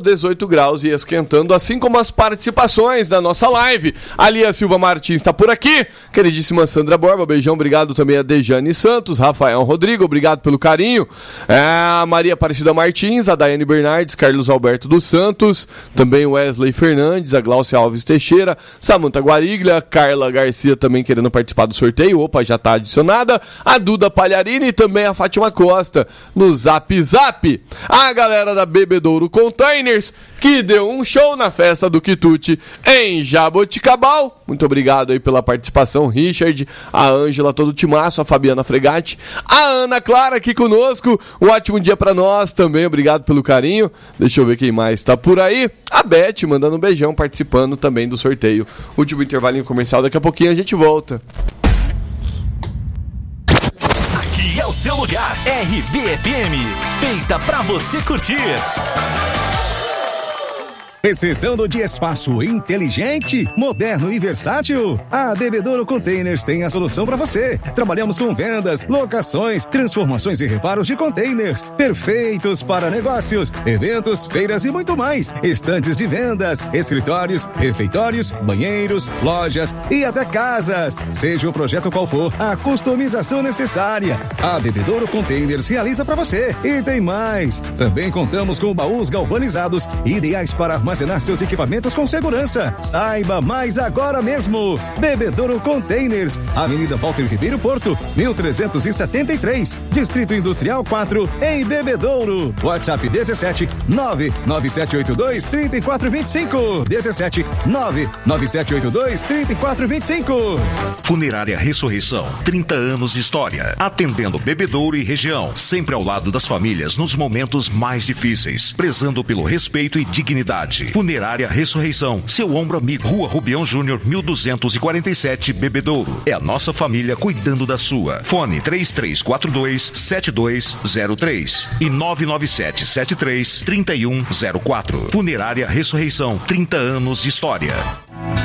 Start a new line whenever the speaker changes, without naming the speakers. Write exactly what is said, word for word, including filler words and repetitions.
dezoito graus e esquentando, assim como as participações da nossa live. A Lia Silva Martins está por aqui, queridíssima Sandra Borba, beijão, obrigado também a Dejane Santos, Rafael Rodrigo, obrigado pelo carinho, é, a Maria Aparecida Martins, a Daiane Bernardes, Carlos Alberto dos Santos, também Wesley Fernandes, a Glaucia Alves Teixeira, Samanta Guariglia, Carla Garcia também querendo participar do sorteio, opa, já está adicionada, a Duda Palharini e também a Fátima Costa no Zap Zap. A galera da Bebedouro Containers, que deu um show na festa do Quitute em Jaboticabal. Muito obrigado aí pela participação, Richard, a Ângela, todo o timaço, a Fabiana Fregatti, a Ana Clara aqui conosco. Um ótimo dia pra nós também, obrigado pelo carinho. Deixa eu ver quem mais tá por aí. A Beth mandando um beijão, participando também do sorteio. Último intervalinho comercial, daqui a pouquinho a gente volta.
Aqui é o seu lugar, R B F M, feita pra você curtir.
Precisando de espaço inteligente, moderno e versátil? A Bebedouro Containers tem a solução para você. Trabalhamos com vendas, locações, transformações e reparos de containers, perfeitos para negócios, eventos, feiras e muito mais. Estantes de vendas, escritórios, refeitórios, banheiros, lojas e até casas. Seja o projeto qual for, a customização necessária, a Bebedouro Containers realiza para você. E tem mais. Também contamos com baús galvanizados, ideais para armazenar seus equipamentos com segurança. Saiba mais agora mesmo. Bebedouro Containers, Avenida Walter Ribeiro Porto, mil trezentos e setenta e três, Distrito Industrial quatro, em Bebedouro. WhatsApp dezessete nove nove sete oito dois três quatro dois cinco. dezessete nove nove sete oito dois três quatro dois cinco.
Funerária Ressurreição, trinta anos de história, atendendo Bebedouro e região, sempre ao lado das famílias nos momentos mais difíceis, prezando pelo respeito e dignidade. Funerária Ressurreição, seu ombro amigo, Rua Rubião Júnior, mil duzentos e quarenta e sete, Bebedouro. É a nossa família cuidando da sua. Fone três três quatro dois sete dois zero três e nove nove sete sete três três um zero quatro. Funerária Ressurreição, trinta anos de história.